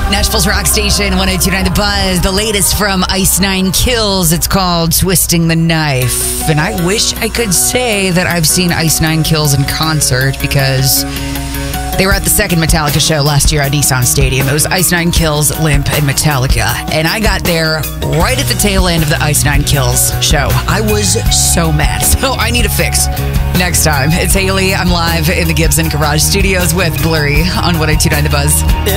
Nashville's rock station, 102.9 The Buzz. The latest from Ice Nine Kills. It's called Twisting the Knife. And I wish I could say that I've seen Ice Nine Kills in concert because they were at the second Metallica show last year at Nissan Stadium. It was Ice Nine Kills, Limp, and Metallica. And I got there right at the tail end of the Ice Nine Kills show. I was so mad. So I need a fix next time. It's Haley. I'm live in the Gibson Garage Studios with Blurry on 102.9 The Buzz.